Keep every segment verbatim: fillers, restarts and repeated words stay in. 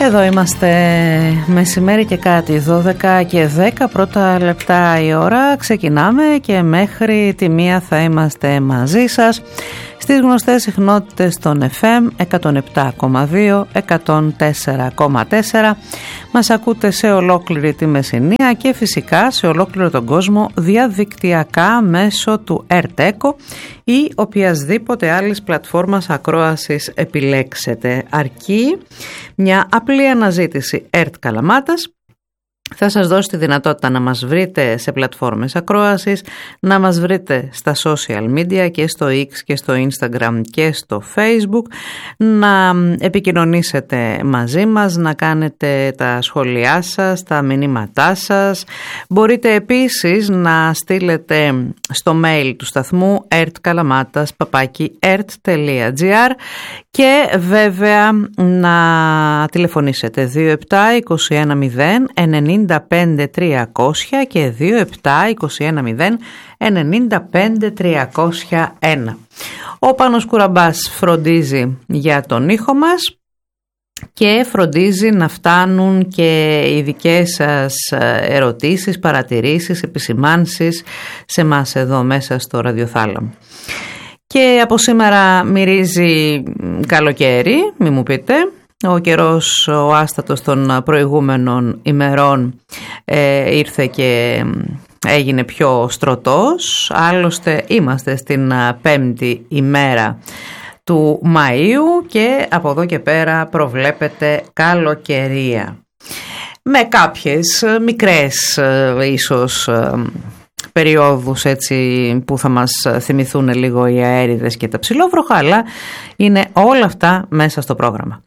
Εδώ είμαστε μεσημέρι και κάτι, δώδεκα και δέκα πρώτα λεπτά η ώρα. Ξεκινάμε και μέχρι τη μία θα είμαστε μαζί σας στις γνωστές συχνότητες των εφ εμ εκατόν επτά κόμμα δύο, εκατόν τέσσερα κόμμα τέσσερα. Μας ακούτε σε ολόκληρη τη Μεσσηνία και φυσικά σε ολόκληρο τον κόσμο διαδικτυακά μέσω του ERTECO ή οποιασδήποτε άλλης πλατφόρμας ακρόασης επιλέξετε. Αρκεί μια απλή αναζήτηση ERT Καλαμάτας θα σας δώσει τη δυνατότητα να μας βρείτε σε πλατφόρμες ακρόασης, να μας βρείτε στα social media και στο X και στο Instagram και στο Facebook, να επικοινωνήσετε μαζί μας, να κάνετε τα σχόλιά σας, τα μηνύματά σας. Μπορείτε επίσης να στείλετε στο mail του σταθμού ertkalamatas παπάκι ert τελεία gr και βέβαια να τηλεφωνήσετε δύο επτά είκοσι ένα μηδέν ενενήντα πέντε τριακόσια και δύο επτά είκοσι ένα μηδέν ενενήντα πέντε τριακόσια ένα. Ο Πάνος Κουραμπάς φροντίζει για τον ήχο μας και φροντίζει να φτάνουν και οι δικές σας ερωτήσεις, παρατηρήσεις, επισημάνσεις σε μας εδώ μέσα στο ραδιοθάλαμο. Και από σήμερα μυρίζει καλοκαίρι, μη μου πείτε. Ο καιρός ο άστατος των προηγούμενων ημερών ε, ήρθε και έγινε πιο στρωτός. Άλλωστε είμαστε στην πέμπτη ημέρα του Μαΐου και από εδώ και πέρα προβλέπεται καλοκαιρία. Με κάποιες μικρές ίσως περιόδους έτσι που θα μας θυμηθούν λίγο οι αέριδες και τα ψηλόβροχα, αλλά είναι όλα αυτά μέσα στο πρόγραμμα.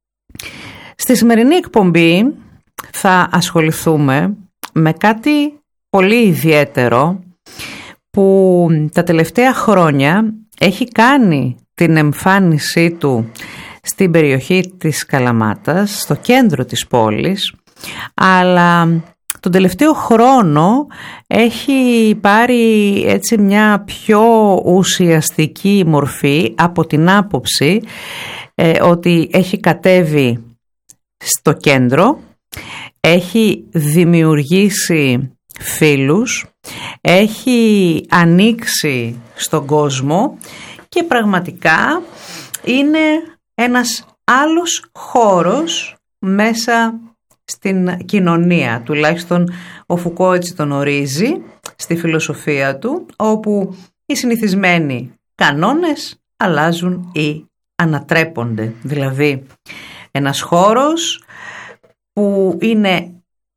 Στη σημερινή εκπομπή θα ασχοληθούμε με κάτι πολύ ιδιαίτερο που τα τελευταία χρόνια έχει κάνει την εμφάνισή του στην περιοχή της Καλαμάτας, στο κέντρο της πόλης, αλλά τον τελευταίο χρόνο έχει πάρει έτσι μια πιο ουσιαστική μορφή από την άποψη ε, ότι έχει κατέβει στο κέντρο, έχει δημιουργήσει φίλους, έχει ανοίξει στον κόσμο και πραγματικά είναι ένας άλλος χώρος μέσα στην κοινωνία, τουλάχιστον ο Φουκώ έτσι τον ορίζει στη φιλοσοφία του, όπου οι συνηθισμένοι κανόνες αλλάζουν ή ανατρέπονται. Δηλαδή ένας χώρος που είναι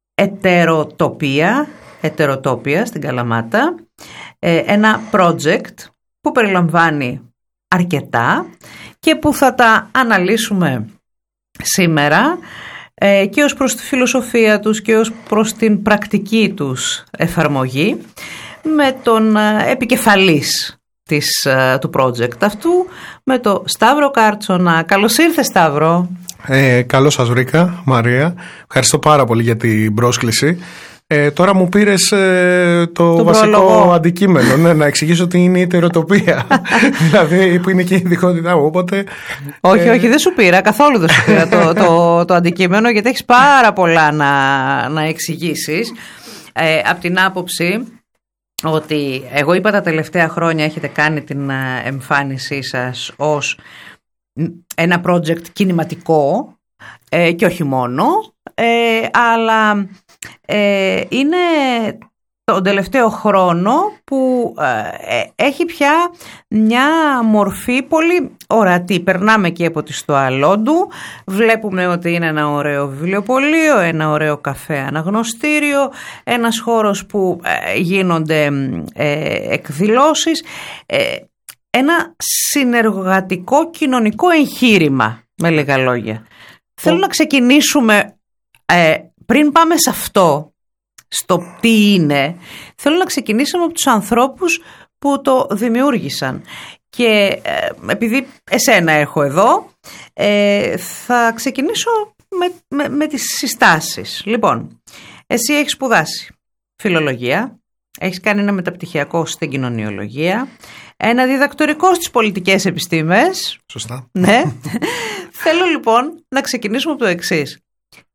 ετεροτοπία, ετεροτόπια στην Καλαμάτα, ένα project που περιλαμβάνει αρκετά και που θα τα αναλύσουμε σήμερα και ως προς τη φιλοσοφία τους και ως προς την πρακτική τους εφαρμογή με τον επικεφαλής της, του project αυτού, με το Σταύρο Κάρτσονα. Καλώς ήρθες, Σταύρο. Ε, καλώς σας βρήκα, Μαρία. Ευχαριστώ πάρα πολύ για την πρόσκληση. Ε, τώρα μου πήρες ε, το, το βασικό πρόλογο. Αντικείμενο, ναι, να εξηγήσω τι είναι η ετεροτοπία. Δηλαδή που είναι και η ειδικότητά μου, οπότε... Όχι, ε... όχι, δεν σου πήρα, καθόλου δεν σου πήρα το, το, το αντικείμενο, γιατί έχεις πάρα πολλά να, να εξηγήσεις. Ε, από την άποψη ότι εγώ είπα τα τελευταία χρόνια έχετε κάνει την εμφάνισή σας ως ένα project κινηματικό ε, και όχι μόνο, ε, αλλά... Ε, είναι τον τελευταίο χρόνο που ε, έχει πια μια μορφή πολύ ορατή. Περνάμε και από τη Στοαλόντου, βλέπουμε ότι είναι ένα ωραίο βιβλιοπωλείο, ένα ωραίο καφέ αναγνωστήριο, ένας χώρος που ε, γίνονται ε, εκδηλώσεις, ε, ένα συνεργατικό κοινωνικό εγχείρημα, με λίγα λόγια. Ο... Θέλω να ξεκινήσουμε... Ε, Πριν πάμε σε αυτό, στο τι είναι, θέλω να ξεκινήσουμε από τους ανθρώπους που το δημιούργησαν. Και ε, επειδή εσένα έχω εδώ, ε, θα ξεκινήσω με, με, με τις συστάσεις. Λοιπόν, εσύ έχεις σπουδάσει φιλολογία, έχεις κάνει ένα μεταπτυχιακό στην κοινωνιολογία, ένα διδακτορικό στις πολιτικές επιστήμες. Σωστά. Ναι. Θέλω λοιπόν να ξεκινήσουμε από το εξής.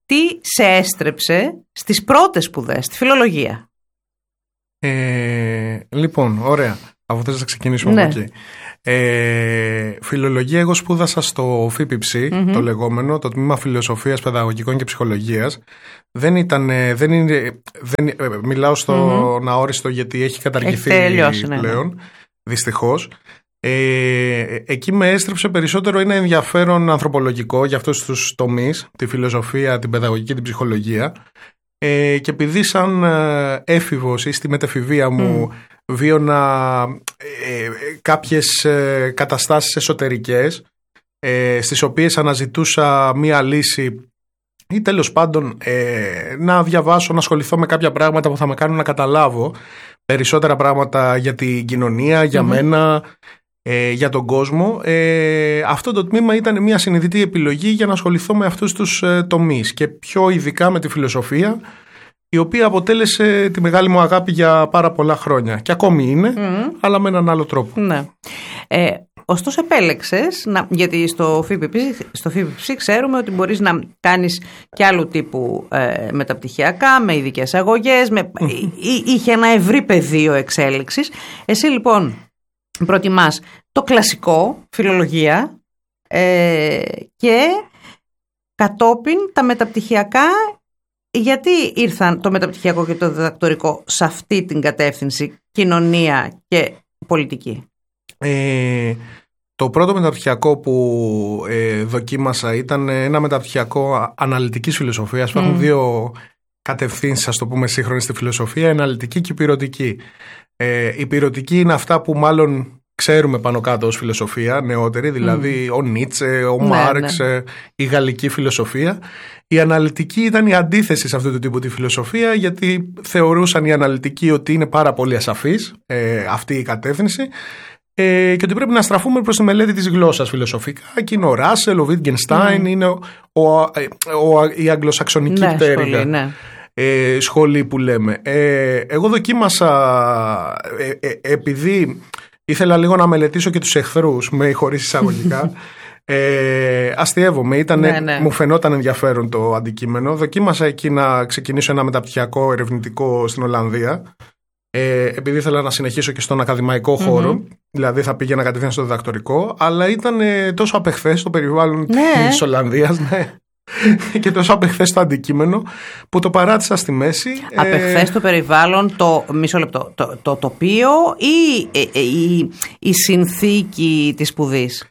τι σε έστρεψε στις πρώτες σπουδές, στη φιλολογία? Ε, λοιπόν, ωραία. Αφού θες να ξεκινήσουμε ναι. από εκεί. Ε, φιλολογία, εγώ σπούδασα στο ΦΥΠΙΨΗ, mm-hmm. το λεγόμενο, το τμήμα Φιλοσοφίας, Παιδαγωγικών και Ψυχολογίας. Δεν ήταν, δεν είναι, δεν, μιλάω στο mm-hmm. αόριστο γιατί έχει καταργηθεί έχει τελειώσει, πλέον, ναι. δυστυχώς. Ε, εκεί με έστρεψε περισσότερο ένα ενδιαφέρον ανθρωπολογικό για αυτούς τους τομείς, τη φιλοσοφία, την παιδαγωγική και την ψυχολογία. Ε, και επειδή σαν έφηβος ή στη μετεφηβεία μου mm. βίωνα ε, κάποιες ε, καταστάσεις εσωτερικές ε, στις οποίες αναζητούσα μία λύση ή τέλος πάντων ε, να διαβάσω, να ασχοληθώ με κάποια πράγματα που θα με κάνουν να καταλάβω περισσότερα πράγματα για την κοινωνία, για mm-hmm. μένα, ε, για τον κόσμο. Ε, αυτό το τμήμα ήταν μια συνειδητή επιλογή για να ασχοληθώ με αυτούς τους ε, τομείς και πιο ειδικά με τη φιλοσοφία, η οποία αποτέλεσε τη μεγάλη μου αγάπη για πάρα πολλά χρόνια και ακόμη είναι, mm. αλλά με έναν άλλο τρόπο. Ναι. Ε, ωστόσο επέλεξες, να, γιατί στο ΦΥΠΙΨΗ, στο ΦΥΠΙΨΗ ξέρουμε ότι μπορείς να κάνεις και άλλου τύπου ε, μεταπτυχιακά, με ειδικές αγωγές, με, mm. εί, είχε ένα ευρύ πεδίο εξέλιξης. Εσύ λοιπόν προτιμάς το κλασικό, φιλολογία, ε, και κατόπιν τα μεταπτυχιακά. Γιατί ήρθαν το μεταπτυχιακό και το διδακτορικό σε αυτή την κατεύθυνση, κοινωνία και πολιτική? Ε, το πρώτο μεταπτυχιακό που ε, δοκίμασα ήταν ένα μεταπτυχιακό αναλυτικής φιλοσοφίας. Υπάρχουν mm. δύο κατευθύνσεις, ας το πούμε σύγχρονη στη φιλοσοφία, αναλυτική και πυρωτική. Ε, η πυρωτική είναι αυτά που μάλλον ξέρουμε πάνω κάτω ως φιλοσοφία, νεότερη, δηλαδή mm. ο Νίτσε, ο ναι, Μάρξ, ναι. η γαλλική φιλοσοφία. Η αναλυτική ήταν η αντίθεση σε αυτού του τύπου τη φιλοσοφία, γιατί θεωρούσαν οι αναλυτικοί ότι είναι πάρα πολύ ασαφής ε, αυτή η κατεύθυνση ε, και ότι πρέπει να στραφούμε προς τη μελέτη της γλώσσας φιλοσοφικά. Και είναι ο Ράσελ, ο Βίτγκενστάιν, mm. είναι ο, ο, ο, ο, η αγγλοσαξονική ναι, πτέρυγα. Σχολή, ναι. ε, σχολή που λέμε. Ε, εγώ δοκίμασα ε, ε, επειδή ήθελα λίγο να μελετήσω και τους εχθρούς, με χωρίς εισαγωγικά. Ε, αστειεύομαι, ήτανε, ναι, ναι. μου φαινόταν ενδιαφέρον το αντικείμενο. Δοκίμασα εκεί να ξεκινήσω ένα μεταπτυχιακό ερευνητικό στην Ολλανδία, ε, επειδή ήθελα να συνεχίσω και στον ακαδημαϊκό χώρο, mm-hmm. δηλαδή θα πήγαινα κατευθείαν στο διδακτορικό, αλλά ήταν ε, τόσο απεχθές το περιβάλλον ναι. της Ολλανδίας, ναι. και τόσο απεχθές το αντικείμενο που το παράτησα στη μέση. Απεχθές το περιβάλλον, το μισό λεπτό, το, το τοπίο ή η, η, η συνθήκη της σπουδής?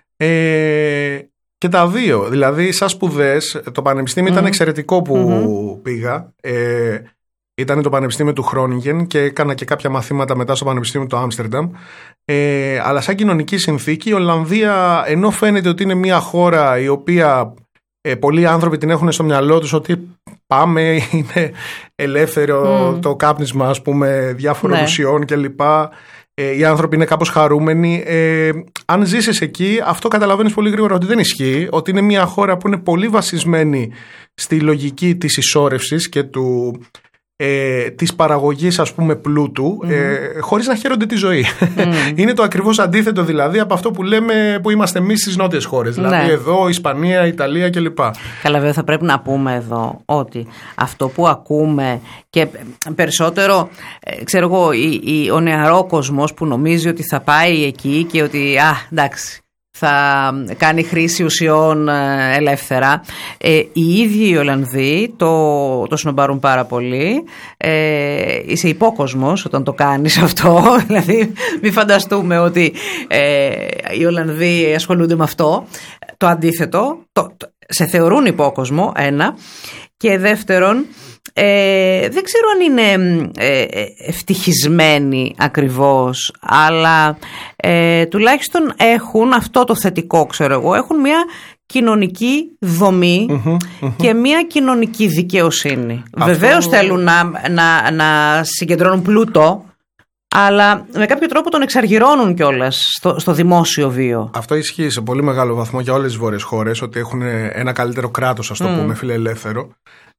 Ε, και τα δύο. Δηλαδή, σαν σπουδές, το πανεπιστήμιο mm. ήταν εξαιρετικό που mm-hmm. πήγα. Ε, ήταν το πανεπιστήμιο του Χρόνιγεν και έκανα και κάποια μαθήματα μετά στο πανεπιστήμιο του Άμστερνταμ. Ε, αλλά σαν κοινωνική συνθήκη, η Ολλανδία, ενώ φαίνεται ότι είναι μια χώρα η οποία ε, πολλοί άνθρωποι την έχουν στο μυαλό τους ότι πάμε, είναι ελεύθερο mm. το κάπνισμα, ας πούμε, διάφορων ναι. ουσιών κλπ. Ε, οι άνθρωποι είναι κάπως χαρούμενοι. Ε, αν ζήσεις εκεί, αυτό καταλαβαίνεις πολύ γρήγορα ότι δεν ισχύει, ότι είναι μια χώρα που είναι πολύ βασισμένη στη λογική της ισόρευσης και του, ε, της παραγωγής, ας πούμε, πλούτου, mm. ε, χωρίς να χαίρονται τη ζωή. Mm. Είναι το ακριβώς αντίθετο δηλαδή από αυτό που λέμε που είμαστε εμείς στις νότιες χώρες. Ναι. Δηλαδή εδώ, Ισπανία, Ιταλία κλπ. Καλά, βέβαια θα πρέπει να πούμε εδώ ότι αυτό που ακούμε και περισσότερο, ξέρω εγώ, η, η, ο νεαρό κόσμος που νομίζει ότι θα πάει εκεί και ότι, α, εντάξει, θα κάνει χρήση ουσιών ελεύθερα. Ε, οι ίδιοι οι Ολλανδοί το, το σνομπάρουν πάρα πολύ. Ε, είσαι υπόκοσμος όταν το κάνεις αυτό. Δηλαδή μην φανταστούμε ότι ε, οι Ολλανδοί ασχολούνται με αυτό. Το αντίθετο, το, το, σε θεωρούν υπόκοσμο, ένα. Και δεύτερον, ε, δεν ξέρω αν είναι ε, ευτυχισμένοι ακριβώς, αλλά ε, τουλάχιστον έχουν αυτό το θετικό, ξέρω εγώ, έχουν μια κοινωνική δομή mm-hmm, mm-hmm. και μια κοινωνική δικαιοσύνη. Αυτό... Βεβαίως θέλουν να, να, να συγκεντρώνουν πλούτο, αλλά με κάποιο τρόπο τον εξαργυρώνουν κιόλας στο, στο δημόσιο βίο. Αυτό ισχύει σε πολύ μεγάλο βαθμό για όλες τις βόρειες χώρες, ότι έχουν ένα καλύτερο κράτος, ας το mm. πούμε, φιλελεύθερο.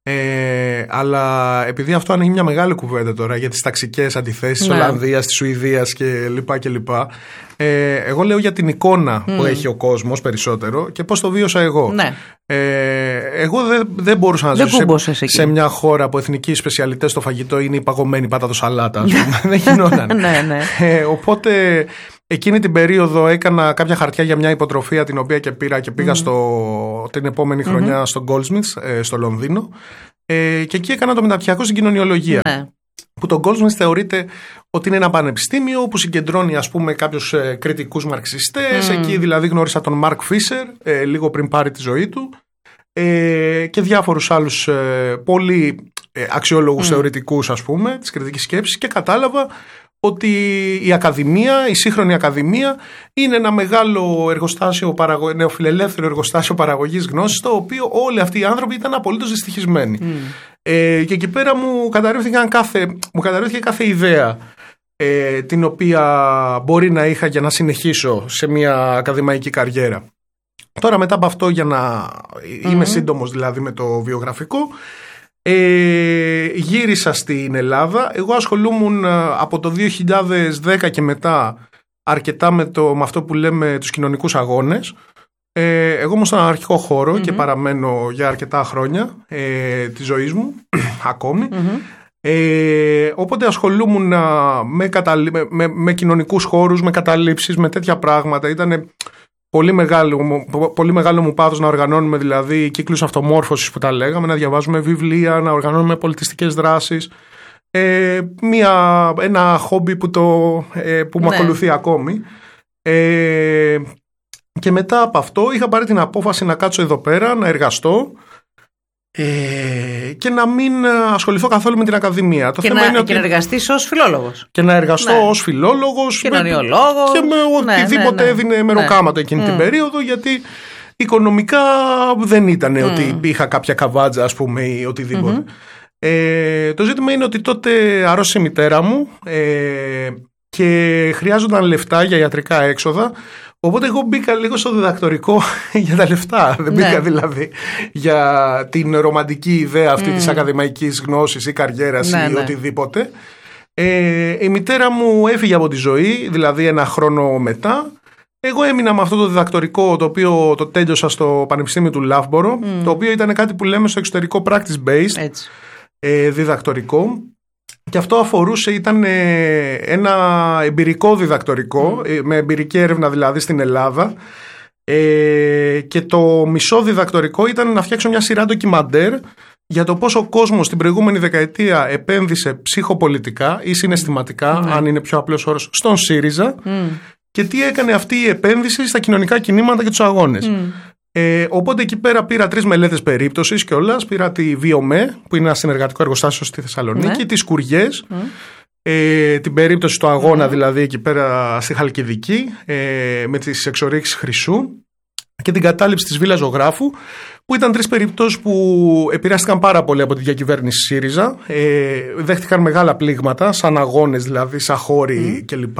Ε, αλλά επειδή αυτό ανοίγει μια μεγάλη κουβέντα τώρα για τις ταξικές αντιθέσεις της ναι. Ολλανδίας, της Σουηδίας και λοιπά και λοιπά, ε, εγώ λέω για την εικόνα mm. που έχει ο κόσμος περισσότερο και πώς το βίωσα εγώ. Ναι. Ε, εγώ δεν, δεν μπορούσα να δεν ζήσω σε, σε μια χώρα που εθνικοί σπεσιαλιτές στο φαγητό είναι η παγωμένη πατάτο σαλάτα, ας πούμε. Δεν γινόταν. ναι, ναι. Ε, οπότε εκείνη την περίοδο έκανα κάποια χαρτιά για μια υποτροφία την οποία και πήρα και πήγα mm. στο, την επόμενη χρονιά mm-hmm. στο Goldsmiths, ε, στο Λονδίνο. Ε, και εκεί έκανα το μεταπτυχιακό στην κοινωνιολογία. Ναι. Που το Goldsmiths θεωρείται ότι είναι ένα πανεπιστήμιο που συγκεντρώνει, ας πούμε, κάποιους ε, κριτικούς μαρξιστές. Mm. Εκεί δηλαδή γνώρισα τον Μαρκ Φίσερ ε, λίγο πριν πάρει τη ζωή του ε, και διάφορους άλλους ε, πολύ ε, αξιόλογους mm. θεωρητικούς, ας πούμε, της κριτικής σκέψης και κατάλαβα ότι η Ακαδημία, η σύγχρονη Ακαδημία είναι ένα μεγάλο εργοστάσιο, νεοφιλελεύθερο εργοστάσιο παραγωγής γνώσης, το οποίο όλοι αυτοί οι άνθρωποι ήταν απολύτως δυστυχισμένοι. Mm. Ε, και εκεί πέρα μου καταρρίφθηκαν κάθε, μου καταρρίφθηκε κάθε ιδέα ε, την οποία μπορεί να είχα για να συνεχίσω σε μια ακαδημαϊκή καριέρα. Τώρα μετά από αυτό, για να mm. είμαι σύντομος δηλαδή με το βιογραφικό, Ε, γύρισα στην Ελλάδα. Εγώ ασχολούμουν από το δύο χιλιάδες δέκα και μετά αρκετά με, το, με αυτό που λέμε τους κοινωνικούς αγώνες. ε, Εγώ ήμουν στον αναρχικό χώρο mm-hmm. και παραμένω για αρκετά χρόνια ε, της ζωής μου ακόμη mm-hmm. ε, οπότε ασχολούμουν με, καταλή, με, με, με κοινωνικούς χώρους, με καταλήψεις, με τέτοια πράγματα. Ήταν Πολύ μεγάλο, πολύ μεγάλο μου πάθος να οργανώνουμε δηλαδή κύκλους αυτομόρφωσης που τα λέγαμε, να διαβάζουμε βιβλία, να οργανώνουμε πολιτιστικές δράσεις. Ε, μια, ένα χόμπι που, το, ε, που ναι. μου ακολουθεί ακόμη. Ε, και μετά από αυτό είχα πάρει την απόφαση να κάτσω εδώ πέρα, να εργαστώ ε, και να μην ασχοληθώ καθόλου με την Ακαδημία. Το και, θέμα να, είναι και ότι... να εργαστείς ως φιλόλογος. Και να εργαστώ ναι. ως φιλόλογος. Κοινωνιολόγος. Και με ναι, οτιδήποτε ναι, ναι. έδινε μεροκάματο εκείνη mm. την περίοδο, γιατί οικονομικά δεν ήταν mm. ότι είχα κάποια καβάτζα, ας πούμε, ή οτιδήποτε. Mm-hmm. Ε, το ζήτημα είναι ότι τότε αρρώστησε η μητέρα μου ε, και χρειάζονταν λεφτά για ιατρικά έξοδα. Οπότε εγώ μπήκα λίγο στο διδακτορικό για τα λεφτά. Δεν μπήκα ναι. δηλαδή για την ρομαντική ιδέα αυτή mm. της ακαδημαϊκής γνώσης ή καριέρας ναι, ή ναι. οτιδήποτε. Ε, η μητέρα μου έφυγε από τη ζωή, δηλαδή ένα χρόνο μετά. Εγώ έμεινα με αυτό το διδακτορικό, το οποίο το τέλειωσα στο Πανεπιστήμιο του Λάφμπορο, mm. το οποίο ήταν κάτι που λέμε στο εξωτερικό practice-based ε, διδακτορικό. Και αυτό αφορούσε, ήταν ένα εμπειρικό διδακτορικό, mm. με εμπειρική έρευνα δηλαδή στην Ελλάδα. Ε, και το μισό διδακτορικό ήταν να φτιάξω μια σειρά ντοκιμαντέρ για το πώς ο κόσμος την προηγούμενη δεκαετία επένδυσε ψυχοπολιτικά ή συναισθηματικά, mm. αν είναι πιο απλός όρος, στον ΣΥΡΙΖΑ mm. και τι έκανε αυτή η επένδυση στα κοινωνικά κινήματα και τους αγώνες. Mm. Ε, οπότε εκεί πέρα πήρα τρεις μελέτες περίπτωσης κιόλας. Πήρα τη ΒΙΟΜΕ, που είναι ένα συνεργατικό εργοστάσιο στη Θεσσαλονίκη, mm. τις Κουριές, mm. ε, την περίπτωση του αγώνα mm. δηλαδή εκεί πέρα στη Χαλκιδική, ε, με τις εξορίξεις χρυσού, και την κατάληψη της Βίλας Ζωγράφου, που ήταν τρεις περιπτώσεις που επηρεάστηκαν πάρα πολύ από τη διακυβέρνηση ΣΥΡΙΖΑ. Ε, δέχτηκαν μεγάλα πλήγματα, σαν αγώνες δηλαδή, σαν χώροι mm. κλπ.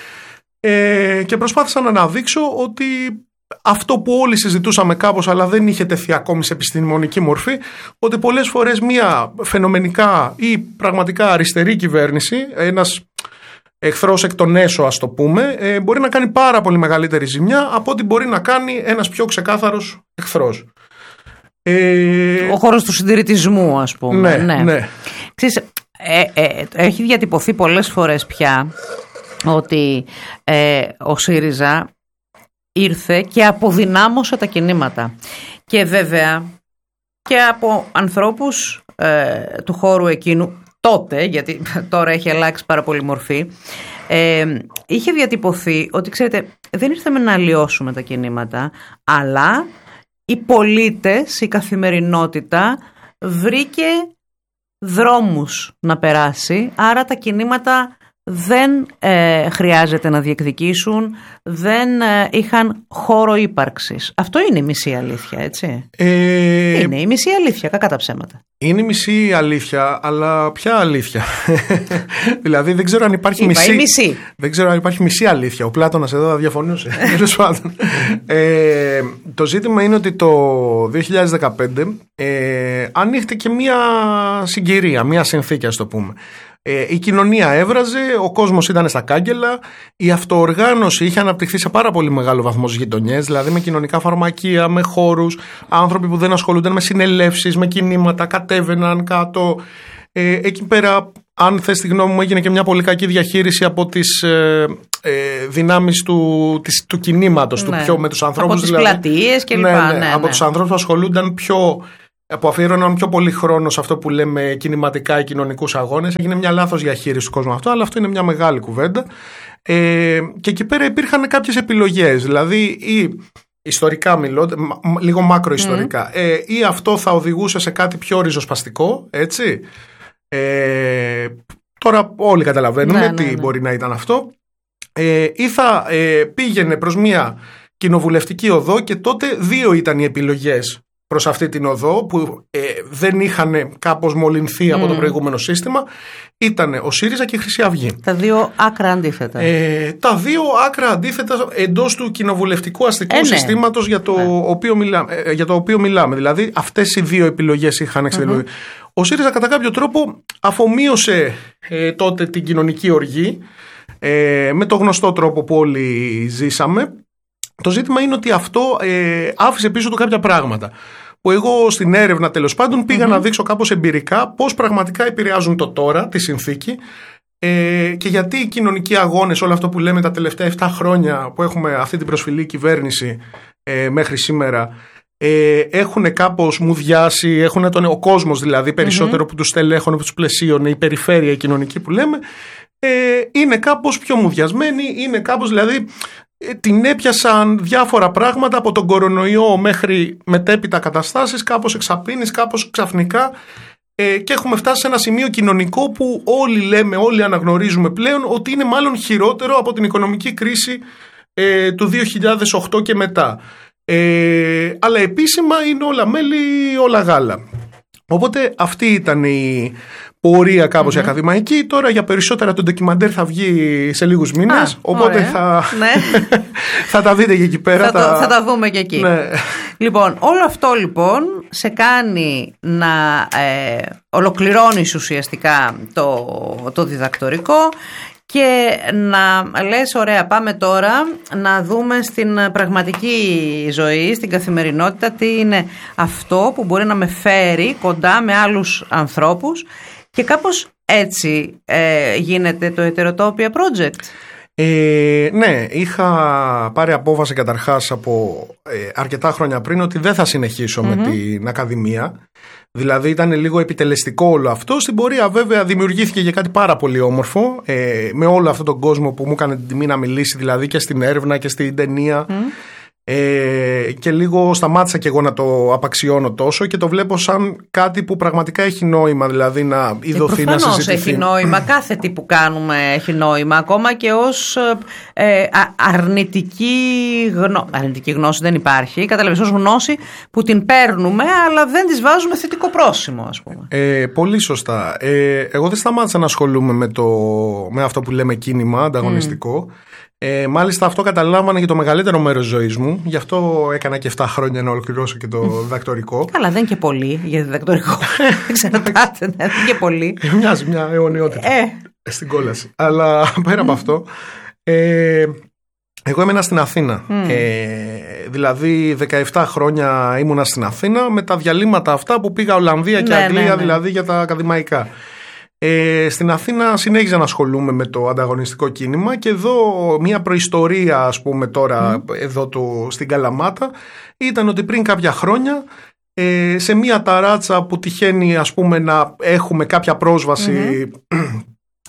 Ε, και προσπάθησα να αναδείξω ότι αυτό που όλοι συζητούσαμε κάπως, αλλά δεν είχε τεθεί ακόμη σε επιστημονική μορφή, ότι πολλές φορές μια φαινομενικά ή πραγματικά αριστερή κυβέρνηση, ένας εχθρός εκ των έσω, ας το πούμε, μπορεί να κάνει πάρα πολύ μεγαλύτερη ζημιά από ό,τι μπορεί να κάνει ένας πιο ξεκάθαρος εχθρός. Ο χώρος του συντηρητισμού, ας πούμε. Ναι, ναι. ναι. Ξέρεις, ε, ε, έχει διατυπωθεί πολλές φορές πια ότι ε, ο ΣΥΡΙΖΑ ήρθε και αποδυνάμωσε τα κινήματα. Και βέβαια και από ανθρώπους ε, του χώρου εκείνου τότε, γιατί τώρα έχει αλλάξει πάρα πολύ μορφή, ε, είχε διατυπωθεί ότι, ξέρετε, δεν ήρθαμε να αλλοιώσουμε τα κινήματα, αλλά οι πολίτες, η καθημερινότητα βρήκε δρόμους να περάσει, άρα τα κινήματα δεν ε, χρειάζεται να διεκδικήσουν, δεν ε, είχαν χώρο ύπαρξης. Αυτό είναι η μισή αλήθεια, έτσι. Ε... Είναι η μισή αλήθεια, κακά τα ψέματα. Είναι η μισή αλήθεια, αλλά ποια αλήθεια? Δηλαδή δεν ξέρω αν υπάρχει Είπα, μισή... μισή. Δεν ξέρω αν υπάρχει μισή αλήθεια. Ο Πλάτωνας εδώ θα διαφωνούσε. ε, το ζήτημα είναι ότι το δύο χιλιάδες δεκαπέντε ε, ανοίχτηκε μια συγκυρία, μια συνθήκη, ας το πούμε. Ε, η κοινωνία έβραζε, ο κόσμος ήταν στα κάγκελα, η αυτοοργάνωση είχε αναπτυχθεί σε πάρα πολύ μεγάλο βαθμό στις γειτονιές, δηλαδή με κοινωνικά φαρμακεία, με χώρους, άνθρωποι που δεν ασχολούνταν με συνελεύσεις, με κινήματα, κατέβαιναν κάτω. Ε, εκεί πέρα, αν θες τη γνώμη μου, έγινε και μια πολύ κακή διαχείριση από τις ε, ε, δυνάμεις του, της, του κινήματος, ναι. του πιο, με τους ανθρώπους. Από τις δηλαδή, πλατείες και λοιπά. Ναι, ναι, ναι, από ναι. τους ανθρώπους που ασχολούνταν πιο... που αφιέρωναν πιο πολύ χρόνο σε αυτό που λέμε κινηματικά ή κοινωνικούς αγώνες. Έγινε μια λάθος διαχείριση του κόσμου αυτό, αλλά αυτό είναι μια μεγάλη κουβέντα. Ε, και εκεί πέρα υπήρχαν κάποιες επιλογές. Δηλαδή, ή, ιστορικά μιλώ, λίγο μακροϊστορικά, mm. ε, ή αυτό θα οδηγούσε σε κάτι πιο ριζοσπαστικό, έτσι. Ε, τώρα όλοι καταλαβαίνουμε ναι, τι ναι, ναι. μπορεί να ήταν αυτό. Ε, ή θα ε, πήγαινε προς μια κοινοβουλευτική οδό, και τότε δύο ήταν οι επιλογές προς αυτή την οδό που ε, δεν είχαν κάπως μολυνθεί mm. από το προηγούμενο σύστημα. Ήταν ο ΣΥΡΙΖΑ και η Χρυσή Αυγή. Τα δύο άκρα αντίθετα. Ε, τα δύο άκρα αντίθετα εντός του κοινοβουλευτικού αστικού ε, ναι. συστήματος για το, ναι. οποίο μιλάμε, ε, για το οποίο μιλάμε. Δηλαδή αυτές οι δύο επιλογές είχαν εξελιχθεί. Mm-hmm. Ο ΣΥΡΙΖΑ κατά κάποιο τρόπο αφομοίωσε ε, τότε την κοινωνική οργή ε, με το γνωστό τρόπο που όλοι ζήσαμε. Το ζήτημα είναι ότι αυτό ε, άφησε πίσω του κάποια πράγματα που εγώ στην έρευνα τέλος πάντων πήγα mm-hmm. να δείξω κάπως εμπειρικά πώς πραγματικά επηρεάζουν το τώρα, τη συνθήκη, ε, και γιατί οι κοινωνικοί αγώνες, όλο αυτό που λέμε τα τελευταία επτά χρόνια που έχουμε αυτή την προσφυλή κυβέρνηση ε, μέχρι σήμερα, ε, έχουν κάπως μουδιάσει, έχουν τον, ο κόσμος δηλαδή περισσότερο mm-hmm. που τους στελέχωνε, που τους πλαισίωνε, η περιφέρεια η κοινωνική που λέμε, ε, είναι κάπως πιο μουδιασμένοι, είναι κάπως δηλαδή... την έπιασαν διάφορα πράγματα από τον κορονοϊό μέχρι μετέπειτα καταστάσεις, κάπως εξαπίνεις, κάπως ξαφνικά, ε, και έχουμε φτάσει σε ένα σημείο κοινωνικό που όλοι λέμε, όλοι αναγνωρίζουμε πλέον ότι είναι μάλλον χειρότερο από την οικονομική κρίση ε, του δύο χιλιάδες οκτώ και μετά. Ε, αλλά επίσημα είναι όλα μέλι, όλα γάλα. Οπότε αυτή ήταν η πορεία κάπως mm-hmm. η ακαδημαϊκή. Τώρα για περισσότερα το ντοκιμαντέρ θα βγει σε λίγους μήνες. Ah, οπότε θα... Ναι. θα τα δείτε και εκεί πέρα. Θα, τα... Το, θα τα δούμε και εκεί. Ναι. Λοιπόν, όλο αυτό λοιπόν σε κάνει να ε, ολοκληρώνεις ουσιαστικά το, το διδακτορικό και να λες ωραία, πάμε τώρα να δούμε στην πραγματική ζωή, στην καθημερινότητα, τι είναι αυτό που μπορεί να με φέρει κοντά με άλλους ανθρώπους, και κάπως έτσι ε, γίνεται το Heterotopia Project. Ε, ναι, είχα πάρει απόφαση καταρχάς από ε, αρκετά χρόνια πριν ότι δεν θα συνεχίσω mm-hmm. με την Ακαδημία. Δηλαδή ήταν λίγο επιτελεστικό όλο αυτό. Στην πορεία βέβαια δημιουργήθηκε και κάτι πάρα πολύ όμορφο, ε, με όλο αυτόν τον κόσμο που μου έκανε την τιμή να μιλήσει, δηλαδή και στην έρευνα και στην ταινία. Mm. Ε, και λίγο σταμάτησα και εγώ να το απαξιώνω τόσο και το βλέπω σαν κάτι που πραγματικά έχει νόημα, δηλαδή να ειδωθεί, να συζητηθεί. Προφανώς έχει νόημα, κάθε τι που κάνουμε έχει νόημα, ακόμα και ως ε, αρνητική γνώση. Αρνητική γνώση δεν υπάρχει, καταλαβαίνεις, ως γνώση που την παίρνουμε αλλά δεν της βάζουμε θετικό πρόσημο, ας πούμε. Ε, πολύ σωστά. Ε, εγώ δεν σταμάτησα να ασχολούμαι με, το, με αυτό που λέμε κίνημα ανταγωνιστικό. Mm. Ε, μάλιστα αυτό καταλάμβανε και το μεγαλύτερο μέρος της ζωής μου. Γι' αυτό έκανα και επτά χρόνια να ολοκληρώσω και το διδακτορικό. Καλά, δεν είναι και πολύ για διδακτορικό. Εξαρτάται, ναι, δεν είναι και πολύ. Μοιάζει μια αιωνιότητα ε. στην κόλαση. Αλλά πέρα mm. από αυτό, ε, εγώ έμενα στην Αθήνα. Mm. Ε, δηλαδή δεκαεπτά χρόνια ήμουνα στην Αθήνα, με τα διαλύματα αυτά που πήγα Ολλανδία και ναι, Αγγλία, ναι, ναι. δηλαδή για τα ακαδημαϊκά. Ε, στην Αθήνα συνέχιζα να ασχολούμαι με το ανταγωνιστικό κίνημα, και εδώ μια προϊστορία, ας πούμε τώρα mm. εδώ το, στην Καλαμάτα, ήταν ότι πριν κάποια χρόνια ε, σε μια ταράτσα που τυχαίνει, ας πούμε, να έχουμε κάποια πρόσβαση mm-hmm.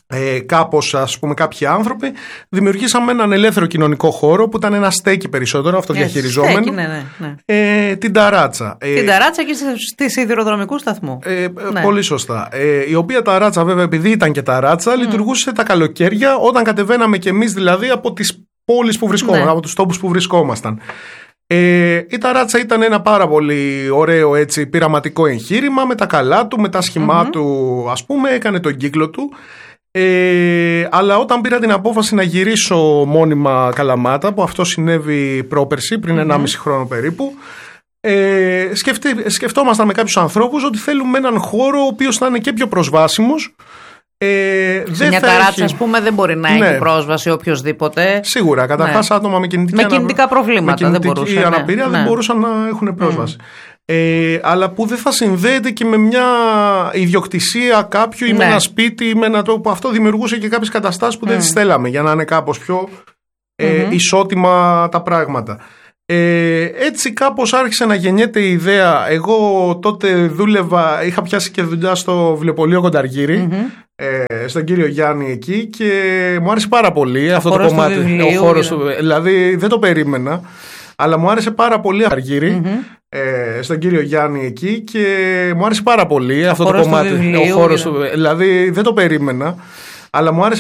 Ε, κάπως, ας πούμε, κάποιοι άνθρωποι δημιουργήσαμε έναν ελεύθερο κοινωνικό χώρο που ήταν ένα στέκι περισσότερο, αυτοδιαχειριζόμενο. Στέκι, ναι, ναι, ναι. Ε, την ταράτσα. Την ε, ταράτσα και στη σιδηροδρομικού σταθμού. Ε, ναι. Πολύ σωστά. Ε, η οποία ταράτσα, βέβαια, επειδή ήταν και ταράτσα, mm. λειτουργούσε τα καλοκαίρια, όταν κατεβαίναμε κι εμείς δηλαδή από τις πόλεις που βρισκόμασταν, ναι. από τους τόπους που βρισκόμασταν. Ε, η ταράτσα ήταν ένα πάρα πολύ ωραίο, έτσι, πειραματικό εγχείρημα, με τα καλά του, με τα σχημά mm-hmm. του, ας πούμε, έκανε τον κύκλο του. Ε, αλλά όταν πήρα την απόφαση να γυρίσω μόνιμα Καλαμάτα, που αυτό συνέβη πρόπερση, πριν mm-hmm. ενάμιση χρόνο περίπου, ε, σκεφτεί, σκεφτόμασταν με κάποιους ανθρώπους ότι θέλουμε έναν χώρο ο οποίος θα είναι και πιο προσβάσιμος. Ε, Σε μια ταράτσα, έχει... ας πούμε, δεν μπορεί να ναι. έχει πρόσβαση οποιοδήποτε. Συγουρά, καταρχάς ναι. άτομα με, με κινητικά ανα... προβλήματα με δεν μπορούσαν, αναπηρία ναι. δεν μπορούσαν να έχουν πρόσβαση. Mm. Ε, αλλά που δεν θα συνδέεται και με μια ιδιοκτησία κάποιου ή ναι. με ένα σπίτι ή με ένα τρόπο που αυτό δημιουργούσε και κάποιες καταστάσεις που mm. δεν τις θέλαμε, για να είναι κάπως πιο ε, mm-hmm. ισότιμα τα πράγματα. Ε, έτσι κάπως άρχισε να γεννιέται η ιδέα. Εγώ τότε δούλευα, είχα πιάσει και δουλειά στο βιβλιοπωλείο Κονταργύρη, mm-hmm. ε, στον κύριο Γιάννη εκεί, και μου άρεσε πάρα πολύ αυτό το κομμάτι. Ο χώρος του, δηλαδή δεν το περίμενα, αλλά μου άρεσε πάρα πολύ Αργύρη, mm-hmm. ε, στον κύριο Γιάννη εκεί, και μου άρεσε πάρα πολύ αυτό το κομμάτι. Ο χώρος του, δηλαδή δεν το περίμενα, αλλά μου άρεσε